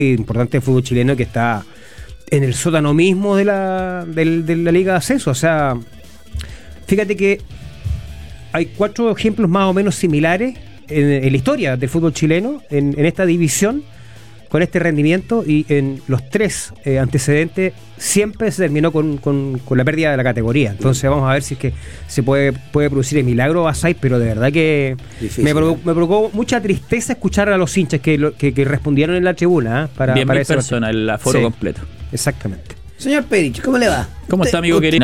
importante del fútbol chileno que está en el sótano mismo de la Liga de Ascenso. O sea, fíjate que hay 4 ejemplos más o menos similares en la historia del fútbol chileno, en esta división, con este rendimiento, y en los 3 antecedentes siempre se terminó con la pérdida de la categoría. Entonces vamos a ver si es que se puede producir el milagro Basay, pero de verdad que me provocó mucha tristeza escuchar a los hinchas que respondieron en la tribuna para 10.000 personas, el aforo completo. Exactamente. Señor Perich, ¿cómo le va? ¿Cómo está, amigo querido?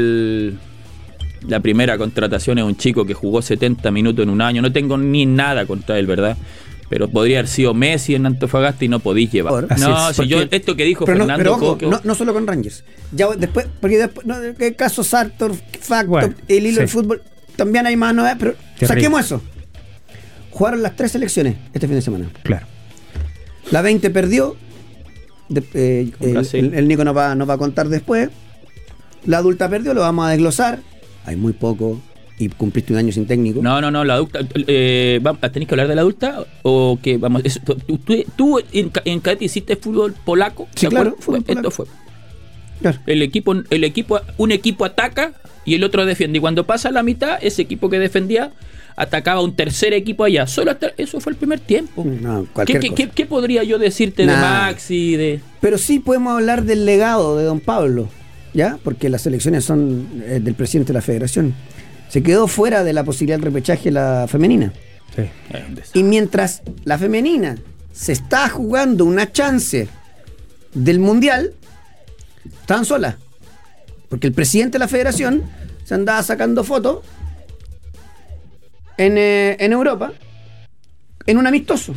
La primera contratación es un chico que jugó 70 minutos en un año. No tengo ni nada contra él, ¿verdad? Pero podría haber sido Messi en Antofagasta y no podéis llevar. Esto que dijo Fernando... Pero ojo, no solo con Rangers. Ya después, porque después, el caso Sartor, Factor, el hilo del fútbol, también hay más novedades, pero saquemos eso. Jugaron las 3 selecciones este fin de semana. Claro. La 20 perdió. El Nico nos va a contar después. La adulta perdió, lo vamos a desglosar. Hay muy poco y cumpliste un año sin técnico. No, la adulta. ¿Tenés que hablar de la adulta? ¿O qué? Vamos, ¿Tú en Cadete hiciste fútbol polaco? Sí, claro. Esto fue. Claro. Un equipo ataca y el otro defiende. Y cuando pasa la mitad, ese equipo que defendía atacaba a un tercer equipo allá. Solo hasta eso fue el primer tiempo. No, ¿Qué podría yo decirte de Maxi? Pero sí podemos hablar del legado de don Pablo, ¿ya? Porque las elecciones son del presidente de la federación. Se quedó fuera de la posibilidad del repechaje la femenina. Sí. Y mientras la femenina se está jugando una chance del mundial, estaban solas. Porque el presidente de la federación se andaba sacando fotos en Europa en un amistoso.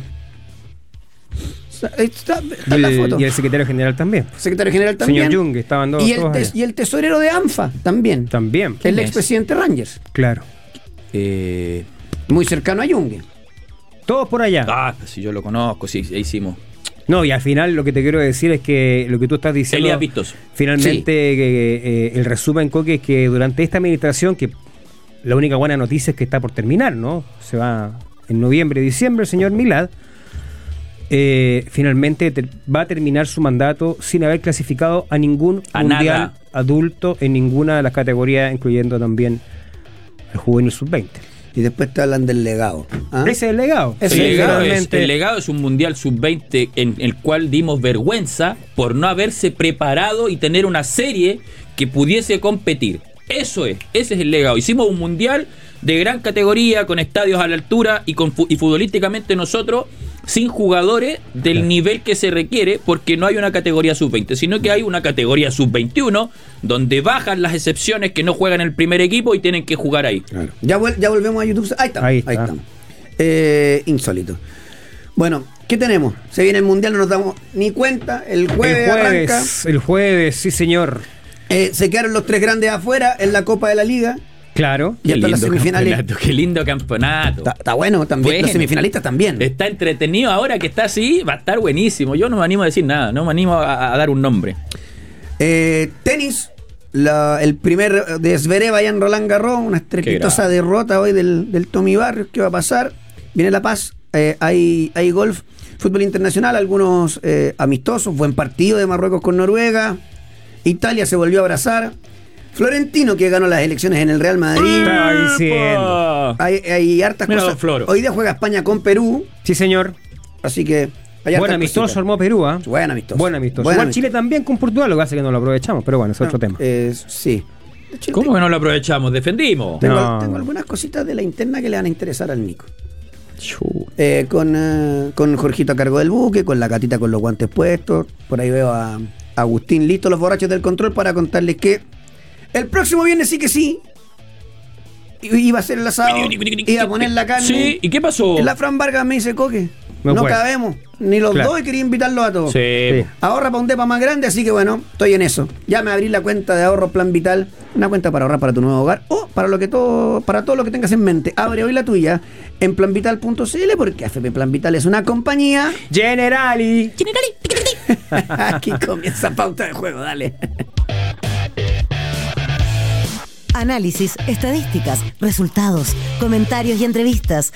Está la foto. Y el secretario general también. Señor Jung, estaban todos y el tesorero de ANFA también. El expresidente Rangers. Claro. Muy cercano a Jung. Todos por allá. Pues si yo lo conozco, sí, hicimos. No, y al final lo que te quiero decir es que lo que tú estás diciendo, Elías Vistoso. Finalmente el resumen, Coque, es que durante esta administración, que la única buena noticia es que está por terminar, ¿no? Se va en noviembre, diciembre, el señor Milad. Finalmente va a terminar su mandato sin haber clasificado a ningún mundial adulto en ninguna de las categorías, incluyendo también el juvenil sub-20. Y después te hablan del legado. Ese es el legado. El legado es un mundial sub-20 en el cual dimos vergüenza por no haberse preparado y tener una serie que pudiese competir. Ese es el legado. Hicimos un mundial de gran categoría, con estadios a la altura y futbolísticamente nosotros sin jugadores del nivel que se requiere, porque no hay una categoría sub-20, sino que hay una categoría sub-21 donde bajan las excepciones que no juegan el primer equipo y tienen que jugar ahí. Claro. Ya volvemos a YouTube. Ahí estamos. Insólito. Bueno, ¿qué tenemos? Se viene el mundial, no nos damos ni cuenta. El jueves arranca. El jueves, sí señor. Se quedaron los 3 grandes afuera en la Copa de la Liga. Claro. Y hasta las semifinales. Qué lindo campeonato. Está bueno también. Los semifinalistas también. Está entretenido ahora que está así. Va a estar buenísimo. Yo no me animo a decir nada. No me animo a dar un nombre. Tenis. El primer de Zverev allá en Roland Garros. Una estrepitosa derrota hoy del Tommy Barrios. ¿Qué va a pasar? Viene La Paz. Hay golf. Fútbol internacional. Algunos amistosos. Buen partido de Marruecos con Noruega. Italia se volvió a abrazar. Florentino, que ganó las elecciones en el Real Madrid. Hay hartas cosas. Hoy día juega España con Perú. Sí, señor. Así que buen amistoso armó Perú, ¿ah? Buen amistoso. Igual Chile también con Portugal, lo que hace que no lo aprovechamos, pero bueno, es otro tema. Sí. ¿Cómo que no lo aprovechamos? Defendimos. Tengo algunas cositas de la interna que le van a interesar al Nico. Con Jorgito a cargo del buque, con la Catita con los guantes puestos. Por ahí veo a Agustín listo, los borrachos del control, para contarles que el próximo viernes sí que sí iba a ser el asado, iba a poner la carne. Sí, ¿y qué pasó? La Fran Vargas me dice, Coque, no cabemos, ni los dos, y quería invitarlos a todos. Sí. Ahorra para un depa más grande, así que bueno, estoy en eso. Ya me abrí la cuenta de ahorro Plan Vital, una cuenta para ahorrar para tu nuevo hogar o para todo lo que tengas en mente. Abre hoy la tuya en planvital.cl, porque AFP Plan Vital es una compañía Generali. Aquí comienza Pauta de Juego, dale. Análisis, estadísticas, resultados, comentarios y entrevistas.